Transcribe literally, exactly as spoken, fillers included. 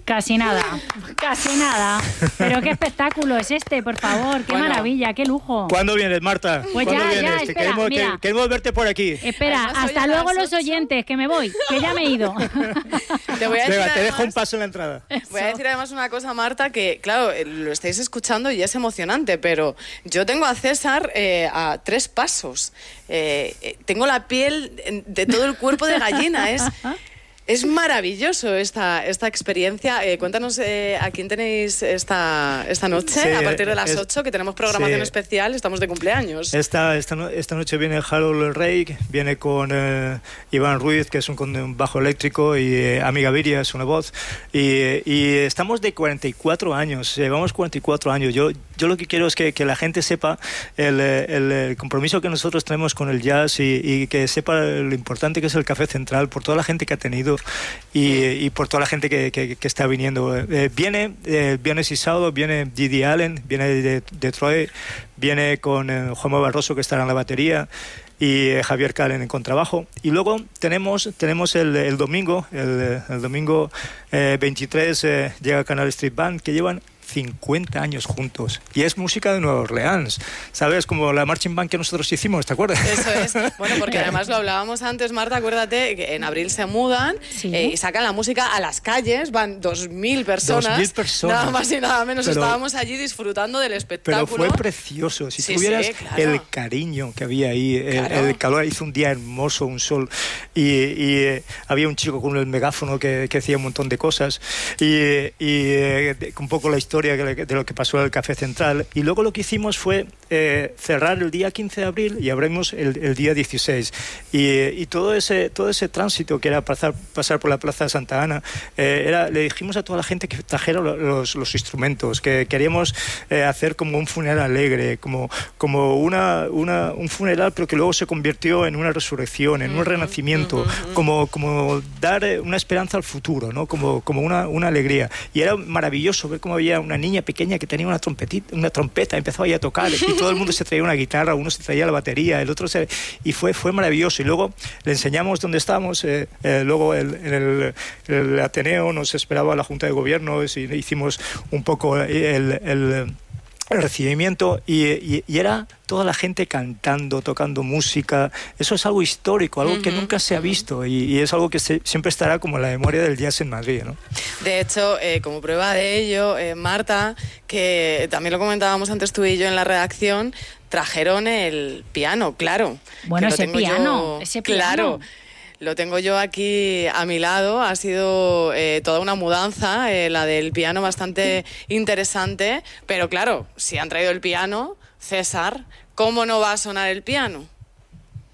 Casi nada, casi nada. Pero qué espectáculo es este, por favor, qué bueno, maravilla, qué lujo. ¿Cuándo vienes, Marta? Pues ¿Cuándo ya, vienes? ya, que espera, queremos, mira. que, queremos verte por aquí. Espera, Además, hasta luego los oyentes, que me voy, que ya me he ido. Te voy a decir Venga, además, te dejo un paso en la entrada. Voy a decir además una cosa, Marta, que claro, lo estáis escuchando y es emocionante, pero yo tengo a César eh, a tres pasos. Eh, eh, tengo la piel de todo el cuerpo de gallina, es... Es maravilloso esta, esta experiencia. Eh, cuéntanos eh, a quién tenéis esta, esta noche, sí, a partir de las es, ocho, que tenemos programación sí. especial, estamos de cumpleaños. Esta, esta, no, esta noche viene Harold El Rey, viene con eh, Iván Ruiz, que es un, un bajo eléctrico, y eh, Ami Gaviria, es una voz. Y, y estamos de cuarenta y cuatro años, llevamos cuarenta y cuatro años. Yo, yo lo que quiero es que, que la gente sepa el, el, el compromiso que nosotros tenemos con el jazz y, y que sepa lo importante que es el Café Central, por toda la gente que ha tenido y, y por toda la gente que, que, que está viniendo. Eh, viene eh, viernes y sábado, viene Didi Allen, viene de Detroit, viene con eh, Juanma Barroso, que estará en la batería, y eh, Javier Calen en contrabajo. Y luego tenemos, tenemos el, el domingo, el, el domingo eh, veintitrés, eh, llega Canal Street Band, que llevan cincuenta años juntos, y es música de Nueva Orleans, ¿sabes? Como la marching band que nosotros hicimos, ¿te acuerdas? Eso es, bueno, porque además lo hablábamos antes, Marta, acuérdate que en abril se mudan, ¿sí? eh, y sacan la música a las calles, van dos mil personas, dos mil personas, nada más y nada menos, pero, estábamos allí disfrutando del espectáculo. Pero fue precioso, si sí, tuvieras sí, claro. el cariño que había ahí, claro. el, el calor, hizo un día hermoso, un sol, y, y eh, había un chico con el megáfono que, que hacía un montón de cosas, y, y eh, un poco la historia de lo que pasó en el Café Central, y luego lo que hicimos fue eh, cerrar el día quince de abril y abrimos el, el día dieciséis, y, y todo ese todo ese tránsito que era pasar, pasar por la Plaza de Santa Ana, eh, era, le dijimos a toda la gente que trajera los, los instrumentos, que queríamos eh, hacer como un funeral alegre, como, como una, una, un funeral, pero que luego se convirtió en una resurrección, en un renacimiento, uh-huh, uh-huh. como, como dar una esperanza al futuro, ¿no? como, como una, una alegría. Y era maravilloso ver cómo había una niña pequeña que tenía una trompetita, una trompeta, empezó ahí a tocar, y todo el mundo se traía una guitarra, uno se traía la batería, el otro se... y fue, fue maravilloso. Y luego le enseñamos dónde estábamos, eh, eh, luego el, en el, el Ateneo nos esperaba la Junta de Gobierno, y hicimos un poco el, el, el recibimiento, y, y, y era toda la gente cantando, tocando música. Eso es algo histórico, algo uh-huh, que nunca se ha visto, y, y es algo que se, siempre estará como en la memoria del jazz en Madrid, ¿no? De hecho, eh, como prueba de ello, eh, Marta, que también lo comentábamos antes tú y yo en la redacción, trajeron el piano, claro. Bueno, ese piano, yo, ese piano. Claro. Lo tengo yo aquí a mi lado, ha sido eh, toda una mudanza, eh, la del piano bastante interesante, pero claro, si han traído el piano, César, ¿cómo no va a sonar el piano?